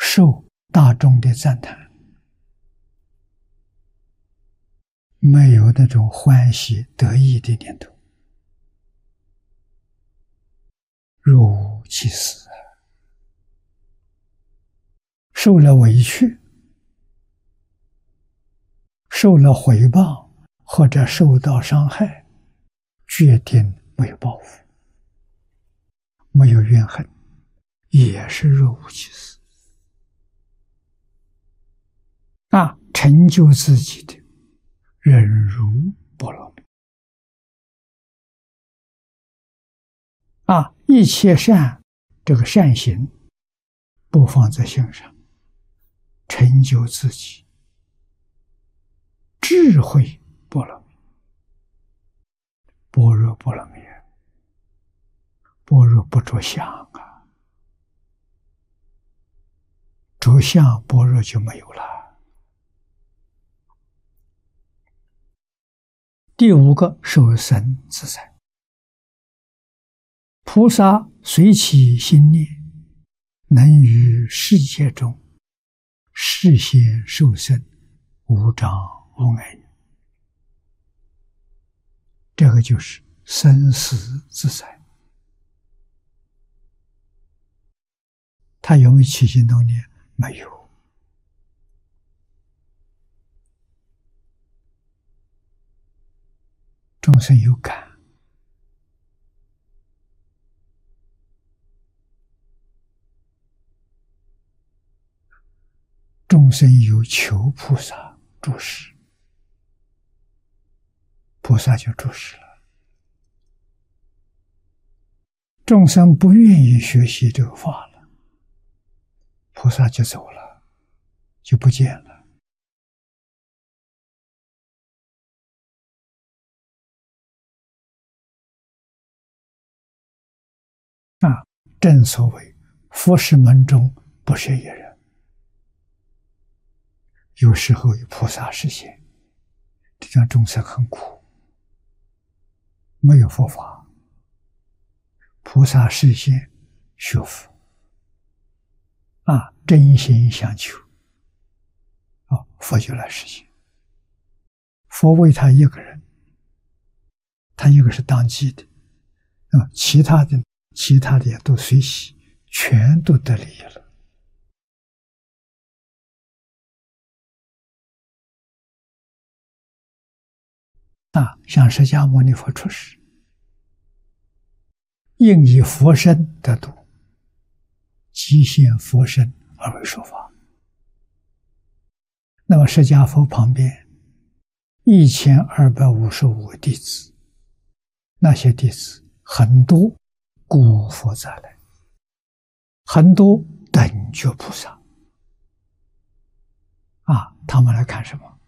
受大众的赞叹，没有那种欢喜得意的念头，若无其事，受了委屈，受了回报，或者受到伤害，决定没有报复，没有怨恨，也是若无其事。成就自己的忍辱波罗蜜。一切这个善行不放在心上，成就自己智慧波罗蜜，般若波罗蜜，般若不着相啊，着相般若就没有了。第五个，受生自在。菩萨随其心念，能于世界中示现受生，无障无碍。这个就是生死自在。他有没有起心动念？没有。众生有感，众生有求菩萨注释，菩萨就注释了。众生不愿意学习这个法了，菩萨就走了，就不见了。正所谓佛事门中不是一人，有时候有菩萨示现，这样众生很苦，没有佛法，菩萨示现学佛，真心相求，佛就来实现。佛为他一个人，他一个是当机的，其他的也都随喜，全都得利益了。像释迦牟尼佛出世，应以佛身得度，即现佛身而为说法。那么释迦佛旁边1255个弟子，那些弟子很多古佛再来，很多等觉菩萨，他们来看什么？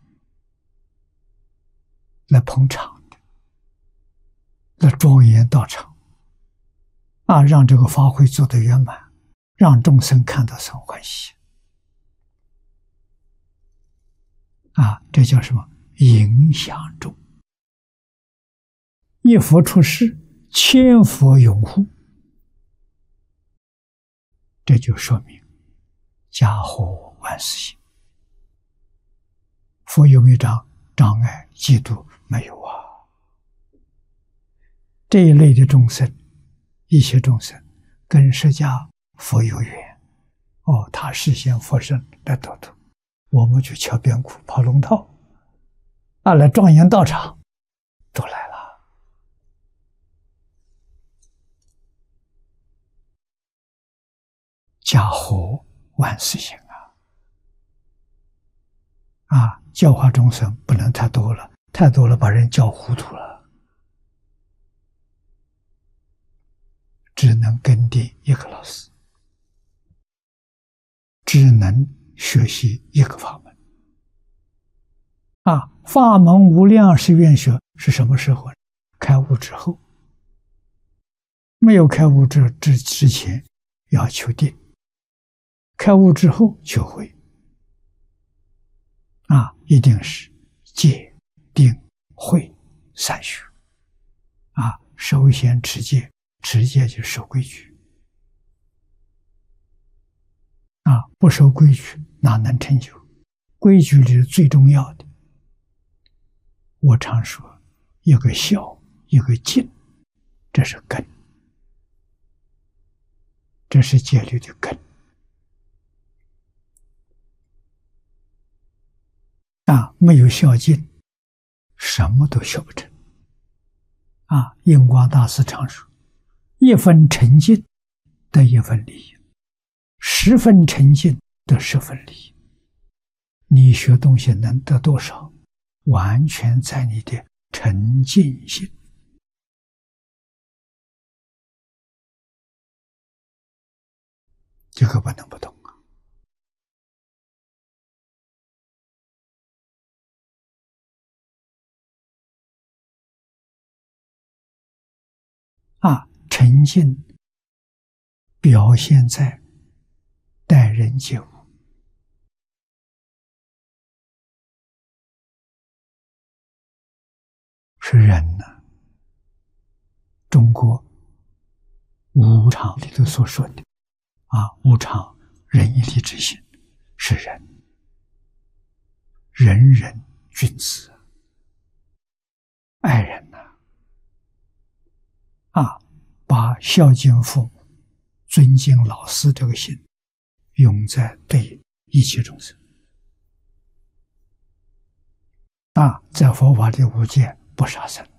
来捧场的，来庄严道场，让这个法会做得圆满，让众生看到生欢喜。这叫什么？影响众。一佛出世，千佛拥护，这就说明家和万事兴。佛有没有障碍嫉妒？没有啊。这一类的众生，一切众生跟释迦佛有缘，他示现佛身来得度，我们去敲边鼓跑龙套，来庄严道场，都来了。家和万事兴教化众生不能太多了，太多了把人教糊涂了。只能跟定一个老师，只能学习一个法门。法门无量是愿学，是什么时候？开悟之后。没有开悟之前要求定，开悟之后求慧。一定是戒、定、慧三学。首先持戒，持戒就守规矩。 不守规矩哪能成就？规矩里最重要的，我常说，一个孝，一个敬，这是根，这是戒律的根。没有孝敬，什么都修不成。印光大师常说，一分诚信得一分利益，10分诚信得10分利益。你学东西能得多少，完全在你的诚信心。这个不能不懂诚信表现在待人接物。是人呢，中国无常里头所说的无常仁义礼智信，是人，人人君子，爱人呐，把孝敬父母、尊敬老师这个心用在对一切众生。在佛法的5戒不杀生，